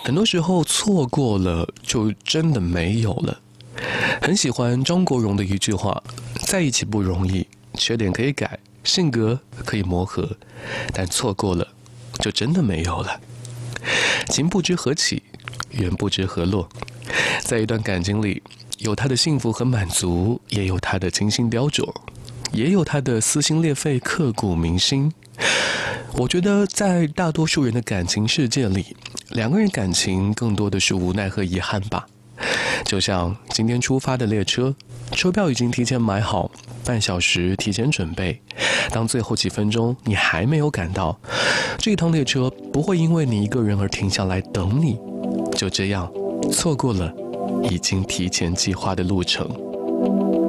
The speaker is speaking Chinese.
很多时候错过了就真的没有了。很喜欢张国荣的一句话，在一起不容易，缺点可以改，性格可以磨合，但错过了就真的没有了。情不知何起，缘不知何落。在一段感情里，有他的幸福和满足，也有他的精心雕琢，也有他的撕心裂肺刻骨铭心。我觉得在大多数人的感情世界里，两个人感情更多的是无奈和遗憾吧。就像今天出发的列车，车票已经提前买好，半小时提前准备，当最后几分钟你还没有赶到，这一趟列车不会因为你一个人而停下来等你，就这样错过了已经提前计划的路程。